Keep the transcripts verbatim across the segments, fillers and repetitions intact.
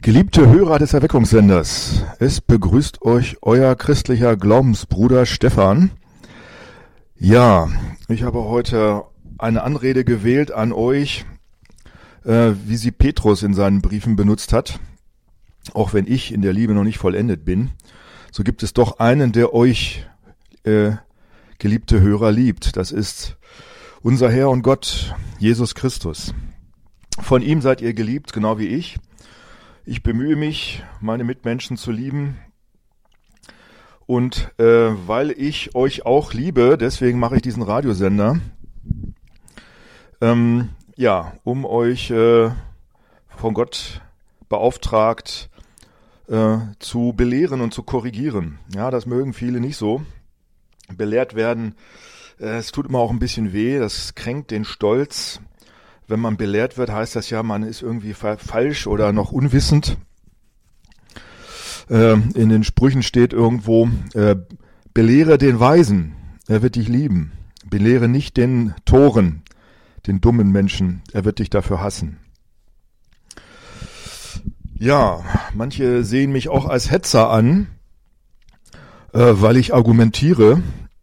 Geliebte Hörer des Erweckungssenders, es begrüßt euch euer christlicher Glaubensbruder Stefan. Ja, ich habe heute eine Anrede gewählt an euch, äh, wie sie Petrus in seinen Briefen benutzt hat. Auch wenn ich in der Liebe noch nicht vollendet bin, so gibt es doch einen, der euch, äh, geliebte Hörer, liebt. Das ist unser Herr und Gott, Jesus Christus. Von ihm seid ihr geliebt, genau wie ich. Ich bemühe mich, meine Mitmenschen zu lieben und äh, weil ich euch auch liebe, deswegen mache ich diesen Radiosender, ähm, ja, um euch äh, von Gott beauftragt äh, zu belehren und zu korrigieren. Ja, das mögen viele nicht so. Belehrt werden, äh, es tut immer auch ein bisschen weh, das kränkt den Stolz. Wenn man belehrt wird, heißt das ja, man ist irgendwie fa- falsch oder noch unwissend. Äh, in den Sprüchen steht irgendwo, äh, belehre den Weisen, er wird dich lieben. Belehre nicht den Toren, den dummen Menschen, er wird dich dafür hassen. Ja, manche sehen mich auch als Hetzer an, äh, weil ich argumentiere.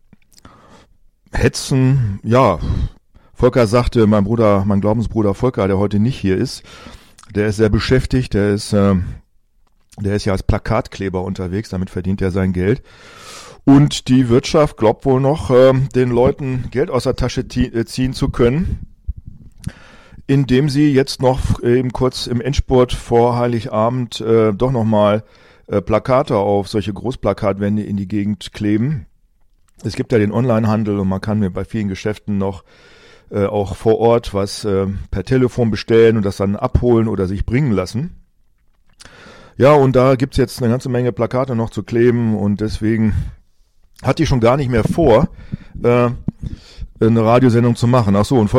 Hetzen, ja... Volker sagte, mein Bruder, mein Glaubensbruder Volker, der heute nicht hier ist, der ist sehr beschäftigt, der ist, äh, der ist ja als Plakatkleber unterwegs, damit verdient er sein Geld. Und die Wirtschaft glaubt wohl noch, äh, den Leuten Geld aus der Tasche tie- äh, ziehen zu können, indem sie jetzt noch eben kurz im Endspurt vor Heiligabend äh, doch nochmal äh, Plakate auf solche Großplakatwände in die Gegend kleben. Es gibt ja den Onlinehandel und man kann mir bei vielen Geschäften noch Äh, auch vor Ort was äh, per Telefon bestellen und das dann abholen oder sich bringen lassen. Ja, und da gibt's jetzt eine ganze Menge Plakate noch zu kleben und deswegen hatte ich schon gar nicht mehr vor, äh, eine Radiosendung zu machen. Ach so, und